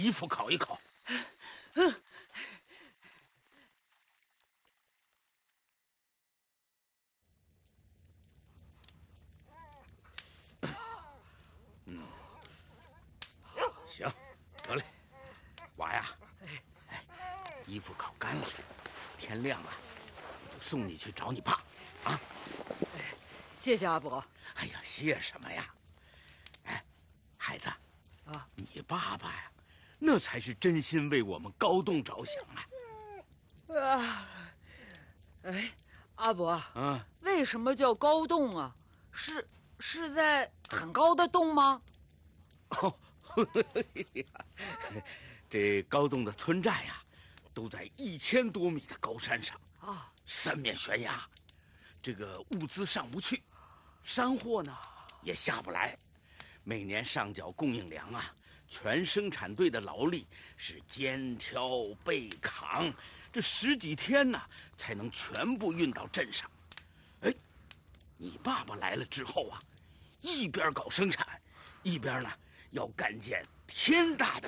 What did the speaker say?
衣服烤一烤。行，得嘞，娃呀，衣服烤干了，天亮了，我就送你去找你爸，啊！ 谢谢阿伯。 哎呀，谢什么呀？哎，孩子， 啊， 你爸爸呀，那才是真心为我们高栋着想啊！ 阿伯，为什么叫高洞啊？是在很高的洞吗？ 哦，这高栋的村寨呀，都在1000多米的高山上啊，三面悬崖，这个物资上不去，山货呢也下不来，每年上缴供应粮啊，全生产队的劳力是肩挑背扛，这10几天呢才能全部运到镇上。哎，你爸爸来了之后啊，一边搞生产，一边呢要干件天大的